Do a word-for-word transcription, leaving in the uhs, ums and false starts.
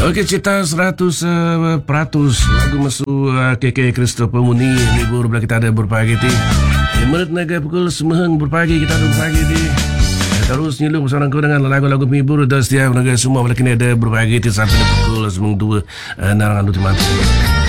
Okey, cerita seratus uh, peratus lagu masuk uh, K K Christopher Muni libur bila kita ada berpagi ti. Menurut naga pukul sembilan berpagi kita ada berpagi ti. Terus nyilu bersama kau dengan lagu-lagu menghibur dan setiap naga semua bila kini ada berpagi ti sampai pukul sembilan dua uh, narangan tu mati.